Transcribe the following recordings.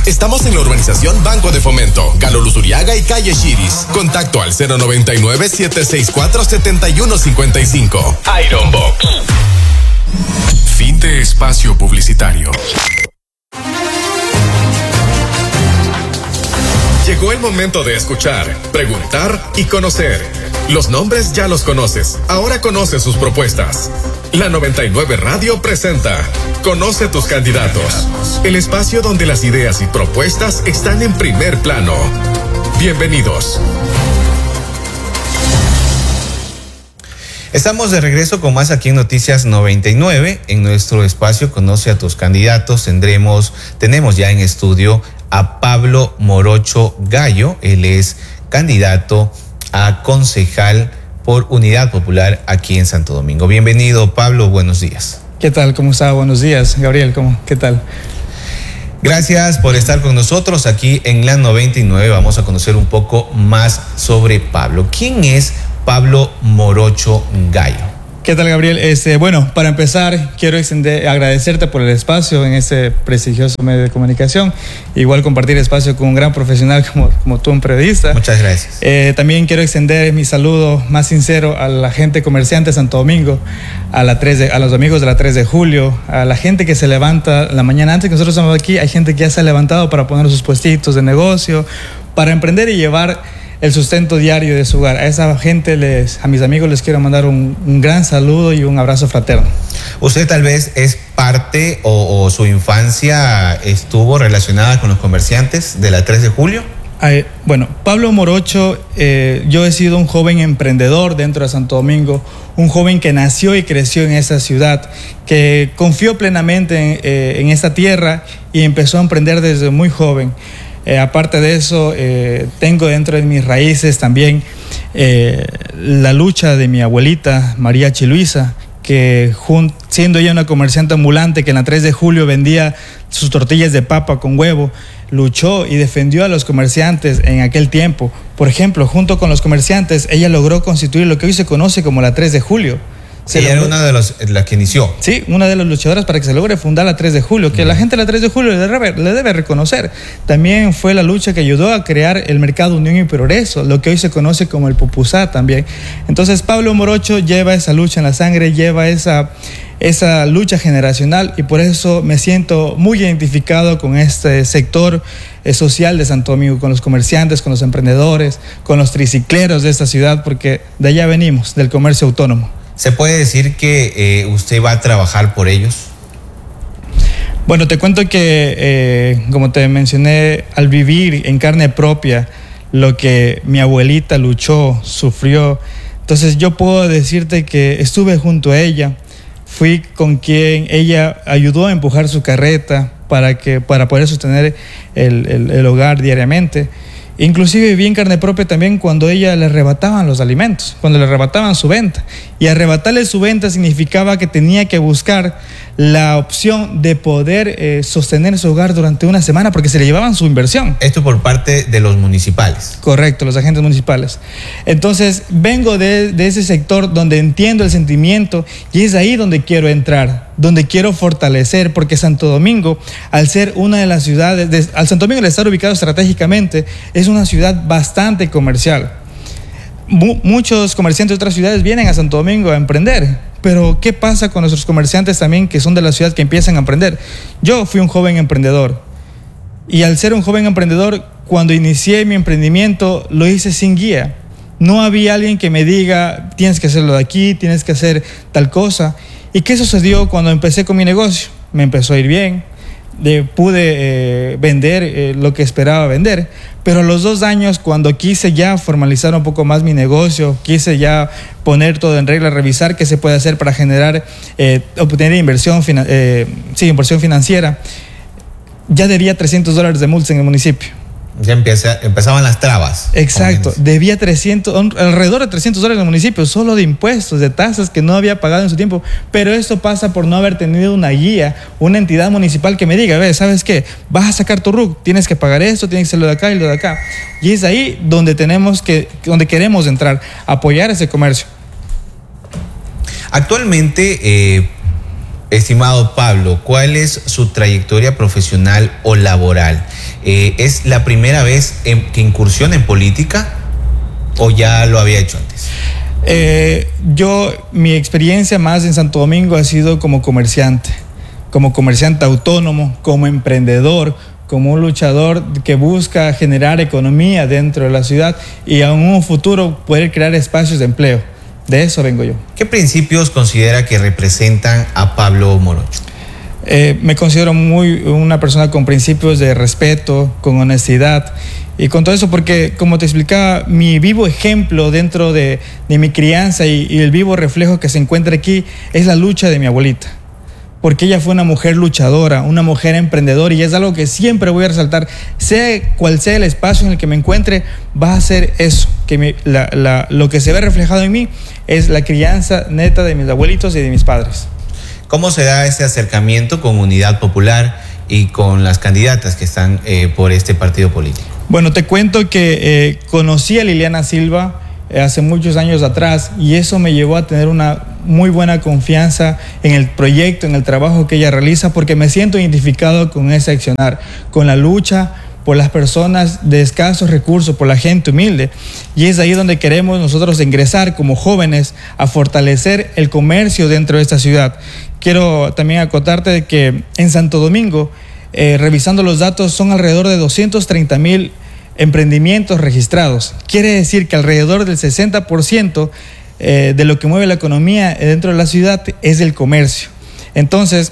Estamos en la urbanización Banco de Fomento, Galo Luzuriaga y Calle Chiris. Contacto al 099-764-7155. Iron Box. Fin de espacio publicitario. Llegó el momento de escuchar, preguntar y conocer. Los nombres ya los conoces, ahora conoce sus propuestas. La 99 Radio presenta Conoce tus candidatos, el espacio donde las ideas y propuestas están en primer plano. Bienvenidos. Estamos de regreso con más aquí en Noticias 99. En nuestro espacio Conoce a tus candidatos tenemos ya en estudio a Pablo Morocho Gallo. Él es candidato a concejal por Unidad Popular aquí en Santo Domingo. Bienvenido, Pablo, buenos días. ¿Qué tal? ¿Cómo está? Buenos días, Gabriel. ¿Qué tal? Gracias por estar con nosotros aquí en la 99. Vamos a conocer un poco más sobre Pablo. ¿Quién es Pablo Morocho Gallo? ¿Qué tal, Gabriel? Bueno, para empezar, quiero agradecerte por el espacio en este prestigioso medio de comunicación. Igual compartir espacio con un gran profesional como tú, un periodista. Muchas gracias. También quiero extender mi saludo más sincero a la gente comerciante de Santo Domingo, a los amigos de la 3 de julio, a la gente que se levanta la mañana antes que nosotros estamos aquí. Hay gente que ya se ha levantado para poner sus puestitos de negocio, para emprender y llevar el sustento diario de su hogar. A esa gente, a mis amigos, les quiero mandar un gran saludo y un abrazo fraterno. ¿Usted tal vez es parte o su infancia estuvo relacionada con los comerciantes de la 3 de julio? Bueno, Pablo Morocho, yo he sido un joven emprendedor dentro de Santo Domingo, un joven que nació y creció en esa ciudad, que confió plenamente en esta tierra y empezó a emprender desde muy joven. Aparte de eso, tengo dentro de mis raíces también la lucha de mi abuelita, María Chiluisa, que siendo ella una comerciante ambulante que en la 3 de julio vendía sus tortillas de papa con huevo, luchó y defendió a los comerciantes en aquel tiempo. Por ejemplo, junto con los comerciantes, ella logró constituir lo que hoy se conoce como la 3 de julio. Ella era una de las que inició. Sí, una de las luchadoras para que se logre fundar la 3 de julio, que la gente de la 3 de julio le debe reconocer. También fue la lucha que ayudó a crear el Mercado Unión y Progreso, lo que hoy se conoce como el Pupusá también. Entonces Pablo Morocho lleva esa lucha en la sangre, lleva esa lucha generacional, y por eso me siento muy identificado con este sector social de Santo Domingo, con los comerciantes, con los emprendedores, con los tricicleros de esta ciudad, porque de allá venimos, del comercio autónomo. ¿Se puede decir que usted va a trabajar por ellos? Bueno, te cuento que, como te mencioné, al vivir en carne propia lo que mi abuelita luchó, sufrió, entonces yo puedo decirte que estuve junto a ella, fui con quien ella ayudó a empujar su carreta para poder sostener el hogar diariamente. Inclusive viví en carne propia también cuando ella le arrebataban los alimentos, cuando le arrebataban su venta. Y arrebatarle su venta significaba que tenía que buscar la opción de poder sostener su hogar durante una semana porque se le llevaban su inversión. Esto por parte de los municipales. Correcto, los agentes municipales. Entonces vengo de ese sector donde entiendo el sentimiento y es ahí donde quiero entrar, donde quiero fortalecer, porque Santo Domingo, al ser una de las ciudades, al Santo Domingo al estar ubicado estratégicamente, es una ciudad bastante comercial. Muchos comerciantes de otras ciudades vienen a Santo Domingo a emprender, pero ¿qué pasa con nuestros comerciantes también que son de la ciudad que empiezan a emprender? Yo fui un joven emprendedor y al ser un joven emprendedor, cuando inicié mi emprendimiento lo hice sin guía. No había alguien que me diga, tienes que hacerlo de aquí, tienes que hacer tal cosa. ¿Y qué sucedió cuando empecé con mi negocio? Me empezó a ir bien, pude vender lo que esperaba vender, pero a los 2 años, cuando quise ya formalizar un poco más mi negocio, quise ya poner todo en regla, revisar qué se puede hacer para generar, obtener inversión financiera, ya debía $300 de multas en el municipio. Ya empezaban las trabas. Exacto, debía alrededor de $300 en el municipio, solo de impuestos, de tasas que no había pagado en su tiempo. Pero esto pasa por no haber tenido una guía, una entidad municipal que me diga, ¿sabes qué? Vas a sacar tu RUC, tienes que pagar esto, tienes que hacer lo de acá y lo de acá. Y es ahí donde donde queremos entrar, apoyar ese comercio. Actualmente, estimado Pablo, ¿cuál es su trayectoria profesional o laboral? ¿Es la primera vez que incursiona en política o ya lo había hecho antes? Mi experiencia más en Santo Domingo ha sido como comerciante autónomo, como emprendedor, como un luchador que busca generar economía dentro de la ciudad y en un futuro poder crear espacios de empleo. De eso vengo yo. ¿Qué principios considera que representan a Pablo Morocho? Me considero una persona con principios de respeto, con honestidad y con todo eso, porque como te explicaba, mi vivo ejemplo dentro de mi crianza y el vivo reflejo que se encuentra aquí es la lucha de mi abuelita, porque ella fue una mujer luchadora, una mujer emprendedora, y es algo que siempre voy a resaltar, sea cual sea el espacio en el que me encuentre, va a ser eso, que lo que se ve reflejado en mí es la crianza neta de mis abuelitos y de mis padres. ¿Cómo se da este acercamiento con Unidad Popular y con las candidatas que están por este partido político? Bueno, te cuento que conocí a Liliana Silva hace muchos años atrás y eso me llevó a tener una muy buena confianza en el proyecto, en el trabajo que ella realiza, porque me siento identificado con ese accionar, con la lucha por las personas de escasos recursos, por la gente humilde. Y es ahí donde queremos nosotros ingresar como jóvenes a fortalecer el comercio dentro de esta ciudad. Quiero también acotarte de que en Santo Domingo, revisando los datos, son alrededor de 230,000 emprendimientos registrados. Quiere decir que alrededor del 60% de lo que mueve la economía dentro de la ciudad es el comercio. Entonces,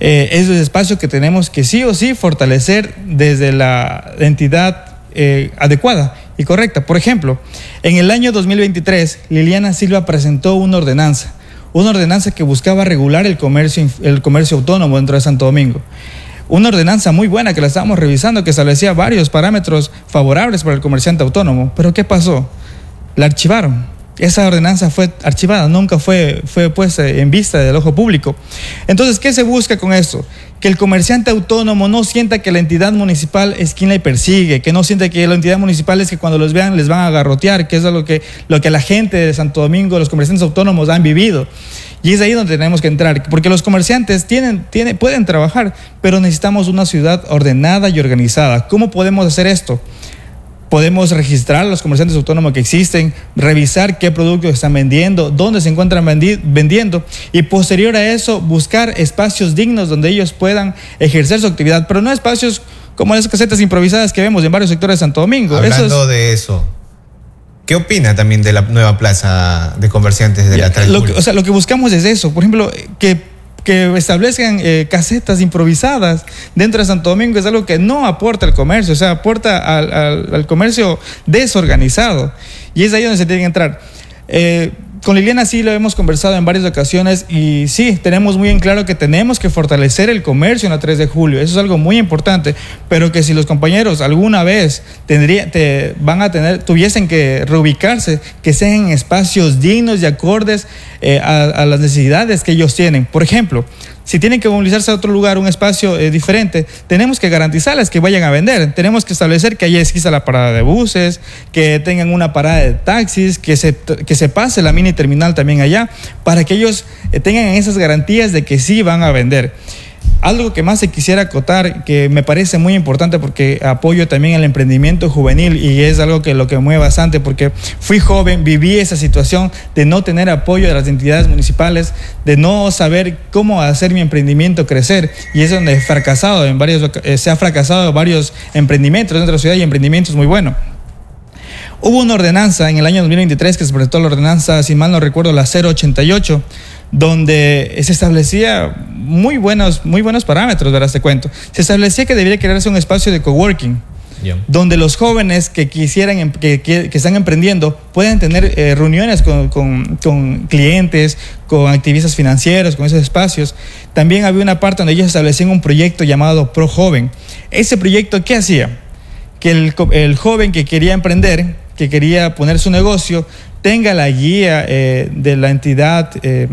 es el espacio que tenemos que sí o sí fortalecer desde la entidad adecuada y correcta. Por ejemplo, en el año 2023, Liliana Silva presentó una ordenanza que buscaba regular el comercio autónomo dentro de Santo Domingo. Una ordenanza muy buena que la estábamos revisando, que establecía varios parámetros favorables para el comerciante autónomo. Pero ¿qué pasó? La archivaron. Esa ordenanza fue archivada, nunca fue puesta en vista del ojo público. Entonces, ¿qué se busca con esto? Que el comerciante autónomo no sienta que la entidad municipal es quien le persigue, que no sienta que la entidad municipal es que cuando los vean les van a garrotear, que es lo que la gente de Santo Domingo, los comerciantes autónomos han vivido. Y es ahí donde tenemos que entrar, porque los comerciantes pueden trabajar, pero necesitamos una ciudad ordenada y organizada. ¿Cómo podemos hacer esto? Podemos registrar a los comerciantes autónomos que existen, revisar qué productos están vendiendo, dónde se encuentran vendiendo, y posterior a eso buscar espacios dignos donde ellos puedan ejercer su actividad, pero no espacios como esas casetas improvisadas que vemos en varios sectores de Santo Domingo. Hablando de eso, ¿qué opina también de la nueva plaza de comerciantes de la 3 de julio? Lo que buscamos es eso, por ejemplo, que establezcan casetas improvisadas dentro de Santo Domingo es algo que no aporta al comercio, o sea, aporta al comercio desorganizado. Y es ahí donde se tiene que entrar. Con Liliana sí lo hemos conversado en varias ocasiones y sí, tenemos muy en claro que tenemos que fortalecer el comercio en la 3 de julio. Eso es algo muy importante, pero que si los compañeros alguna vez tuviesen que reubicarse, que sean en espacios dignos y acordes a las necesidades que ellos tienen. Por ejemplo, si tienen que movilizarse a otro lugar, un espacio diferente, tenemos que garantizarles que vayan a vender. Tenemos que establecer que haya exista la parada de buses, que tengan una parada de taxis, que se pase la mini terminal también allá, para que ellos tengan esas garantías de que sí van a vender. Algo que más se quisiera acotar, que me parece muy importante porque apoyo también el emprendimiento juvenil y es algo que lo que mueve bastante, porque fui joven, viví esa situación de no tener apoyo de las entidades municipales, de no saber cómo hacer mi emprendimiento crecer, y es donde se ha fracasado varios emprendimientos dentro de la ciudad y emprendimientos muy buenos. Hubo una ordenanza en el año 2023 que se presentó, la ordenanza, si mal no recuerdo, la 088, donde se establecía muy buenos parámetros, ¿verdad? Te cuento. Se establecía que debería crearse un espacio de coworking, donde los jóvenes que quisieran, que están emprendiendo, puedan tener reuniones con clientes, con activistas financieros, con esos espacios. También había una parte donde ellos establecían un proyecto llamado Pro Joven. Ese proyecto, ¿qué hacía? Que el joven que quería emprender, que quería poner su negocio, tenga la guía de la entidad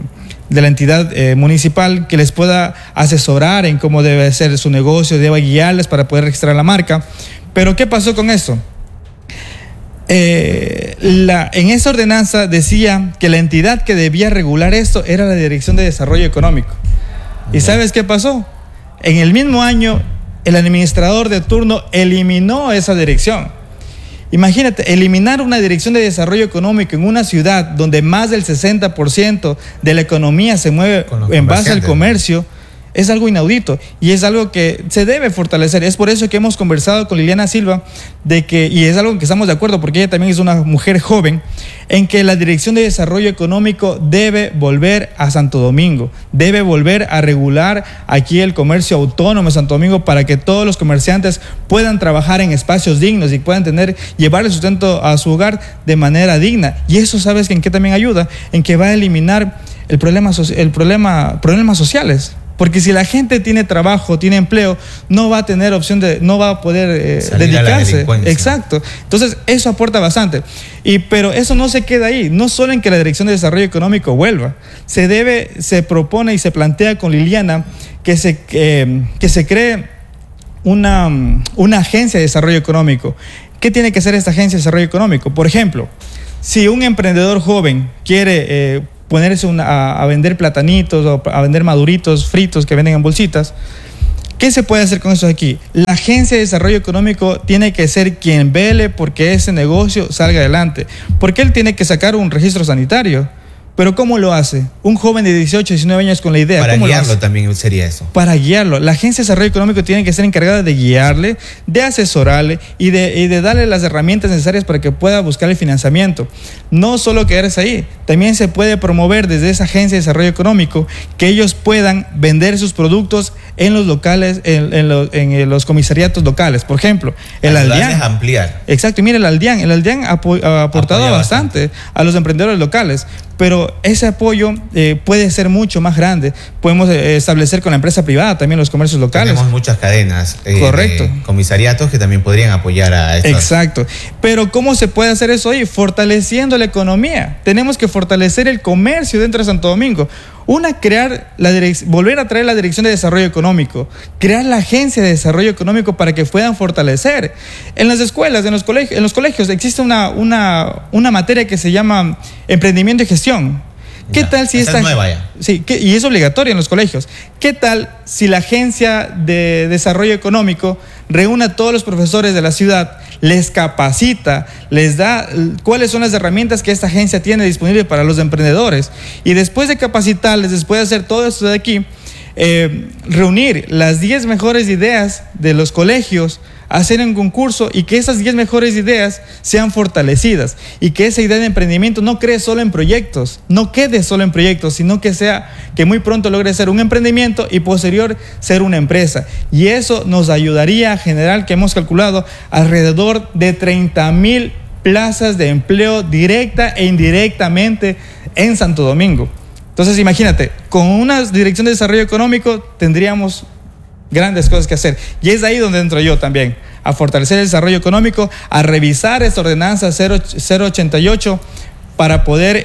municipal que les pueda asesorar en cómo debe ser su negocio, debe guiarles para poder registrar la marca. Pero ¿qué pasó con esto? En esa ordenanza decía que la entidad que debía regular esto era la Dirección de Desarrollo Económico. ¿Y sabes qué pasó? En el mismo año el administrador de turno eliminó esa dirección. Imagínate, eliminar una dirección de desarrollo económico en una ciudad donde más del 60% de la economía se mueve en base al comercio, es algo inaudito y es algo que se debe fortalecer. Es por eso que hemos conversado con Liliana Silva y es algo en que estamos de acuerdo, porque ella también es una mujer joven, en que la Dirección de Desarrollo Económico debe volver a Santo Domingo, debe volver a regular aquí el comercio autónomo de Santo Domingo para que todos los comerciantes puedan trabajar en espacios dignos y puedan llevar el sustento a su hogar de manera digna. Y eso, ¿sabes en qué también ayuda? En que va a eliminar problemas sociales. Porque si la gente tiene trabajo, tiene empleo, no va a tener opción no va a poder dedicarse. Exacto. Entonces, eso aporta bastante. Pero eso no se queda ahí. No solo en que la Dirección de Desarrollo Económico vuelva. Se propone y se plantea con Liliana que se cree una agencia de desarrollo económico. ¿Qué tiene que hacer esta agencia de desarrollo económico? Por ejemplo, si un emprendedor joven quiere ponerse a vender platanitos o a vender maduritos fritos que venden en bolsitas, ¿qué se puede hacer con eso aquí? La Agencia de Desarrollo Económico tiene que ser quien vele porque ese negocio salga adelante, porque él tiene que sacar un registro sanitario. Pero ¿cómo lo hace? Un joven de 18, 19 años con la idea. Para guiarlo también sería eso. Para guiarlo. La Agencia de Desarrollo Económico tiene que ser encargada de guiarle, de asesorarle y de darle las herramientas necesarias para que pueda buscar el financiamiento. No solo quedarse ahí, también se puede promover desde esa Agencia de Desarrollo Económico que ellos puedan vender sus productos en los locales, en los comisariatos locales. Por ejemplo, el Aldean. Ampliar. Exacto, y mire, el Aldean ha aportado bastante a los emprendedores locales. Pero ese apoyo puede ser mucho más grande. Podemos establecer con la empresa privada también los comercios locales. Tenemos muchas cadenas Correcto. De comisariatos que también podrían apoyar a estos. Exacto. Pero ¿cómo se puede hacer eso ahí? Fortaleciendo la economía. Tenemos que fortalecer el comercio dentro de Santo Domingo. Volver a traer la Dirección de Desarrollo Económico, crear la Agencia de Desarrollo Económico para que puedan fortalecer. En las escuelas, en los colegios existe una materia que se llama Emprendimiento y Gestión. ¿Qué tal si esta es nueva ya? Sí, y es obligatoria en los colegios. ¿Qué tal si la Agencia de Desarrollo Económico reúne a todos los profesores de la ciudad, les capacita, les da cuáles son las herramientas que esta agencia tiene disponible para los emprendedores? Y después de capacitarles, después de hacer todo esto de aquí, reunir las 10 mejores ideas de los colegios, hacer un concurso y que esas 10 mejores ideas sean fortalecidas y que esa idea de emprendimiento no quede solo en proyectos, sino que muy pronto logre ser un emprendimiento y posterior ser una empresa. Y eso nos ayudaría a generar, que hemos calculado, alrededor de 30,000 plazas de empleo directa e indirectamente en Santo Domingo. Entonces imagínate, con una Dirección de Desarrollo Económico tendríamos grandes cosas que hacer. Y es ahí donde entro yo también, a fortalecer el desarrollo económico, a revisar esta ordenanza 088 para poder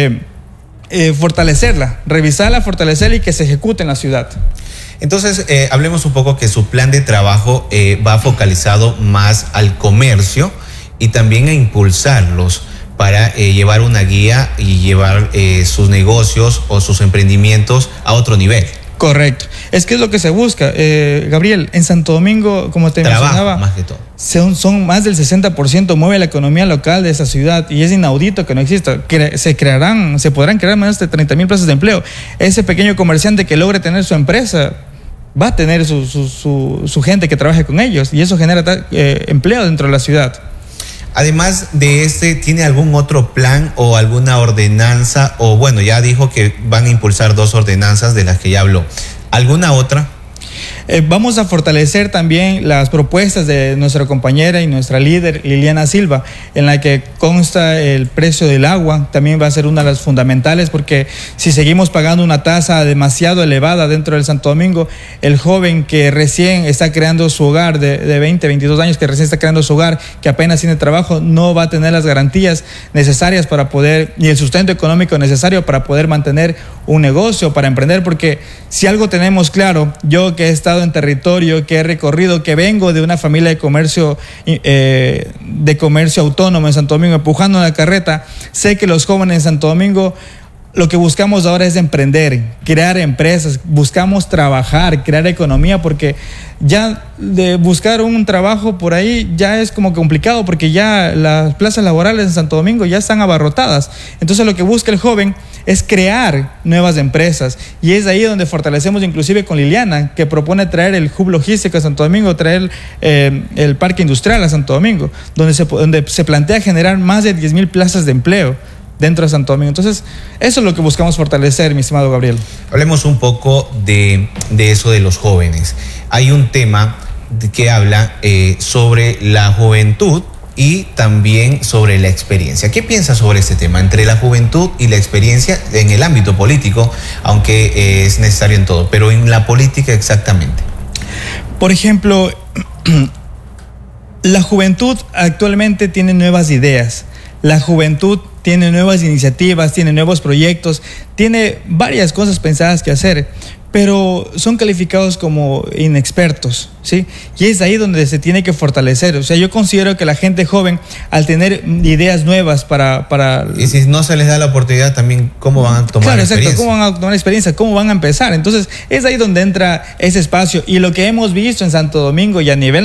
fortalecerla, revisarla, fortalecerla y que se ejecute en la ciudad. Entonces, hablemos un poco que su plan de trabajo va focalizado más al comercio y también a impulsarlos para llevar una guía y llevar sus negocios o sus emprendimientos a otro nivel. Correcto. Es que es lo que se busca. Gabriel, en Santo Domingo, como te mencionaba, más que todo. Son más del 60% mueve la economía local de esa ciudad y es inaudito que no exista. Se podrán crear más de 30,000 plazas de empleo. Ese pequeño comerciante que logre tener su empresa va a tener su gente que trabaje con ellos y eso genera empleo dentro de la ciudad. Además de ¿tiene algún otro plan o alguna ordenanza? O bueno, ya dijo que van a impulsar 2 ordenanzas de las que ya habló. ¿Alguna otra? Vamos a fortalecer también las propuestas de nuestra compañera y nuestra líder Liliana Silva, en la que consta el precio del agua. También va a ser una de las fundamentales, porque si seguimos pagando una tasa demasiado elevada dentro del Santo Domingo, el joven que recién está creando su hogar, de 20, 22 años, que recién está creando su hogar, que apenas tiene trabajo, no va a tener las garantías necesarias para poder, y el sustento económico necesario para poder mantener un negocio, para emprender. Porque si algo tenemos claro, yo que he estado en territorio, que he recorrido, que vengo de una familia de comercio autónomo en Santo Domingo, empujando una carreta, sé que los jóvenes en Santo Domingo lo que buscamos ahora es emprender, crear empresas, buscamos trabajar, crear economía, porque ya de buscar un trabajo por ahí ya es como complicado, porque ya las plazas laborales en Santo Domingo ya están abarrotadas. Entonces lo que busca el joven es crear nuevas empresas, y es ahí donde fortalecemos inclusive con Liliana, que propone traer el hub logístico a Santo Domingo, traer el parque industrial a Santo Domingo, donde se plantea generar más de 10,000 plazas de empleo dentro de Santo Domingo. Entonces, eso es lo que buscamos fortalecer, mi estimado Gabriel. Hablemos un poco de eso de los jóvenes. Hay un tema que habla sobre la juventud y también sobre la experiencia. ¿Qué piensas sobre este tema entre la juventud y la experiencia en el ámbito político, aunque es necesario en todo, pero en la política exactamente? Por ejemplo, la juventud actualmente tiene nuevas ideas. La juventud tiene nuevas iniciativas, tiene nuevos proyectos, tiene varias cosas pensadas que hacer, pero son calificados como inexpertos, ¿sí? Y es ahí donde se tiene que fortalecer. O sea, yo considero que la gente joven, al tener ideas nuevas para... Y si no se les da la oportunidad también, ¿cómo van a tomar experiencia? Exacto, ¿cómo van a tomar experiencia? ¿Cómo van a empezar? Entonces, es ahí donde entra ese espacio. Y lo que hemos visto en Santo Domingo y a nivel